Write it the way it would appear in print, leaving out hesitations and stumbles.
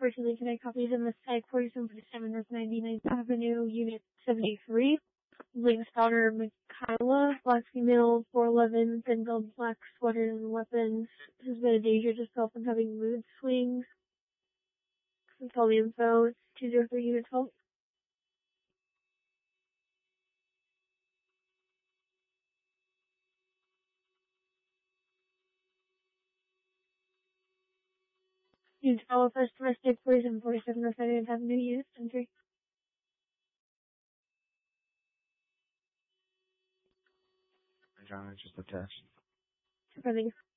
unfortunately today copies in the site 4747 North 99th Avenue, Unit 73. Link's daughter, Michaela, black female, 4'11", thin build, black sweater and weapons, has been a danger to self and having mood swings. Tell the info, it's 203 Unit 12. Unit 12, first domestic, 4747 North 99th Avenue, Unit 73. John, just attached. Everything.